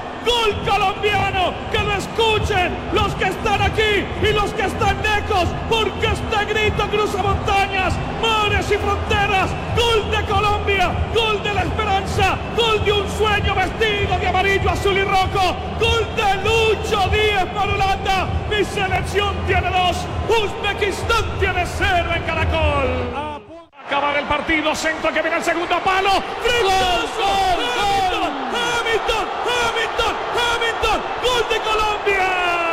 gol colombiano, que lo escuchen los que están aquí y los que están lejos, porque este grito cruza montañas, mares y fronteras. Gol de Colombia, gol de la esperanza, gol de un sueño vestido de amarillo, azul y rojo, gol de Lucho Díaz para Holanda. Mi selección tiene 2, Uzbekistán tiene 0 en Caracol. Acabar el partido, centro que viene el segundo palo. Hamilton, gol de Colombia.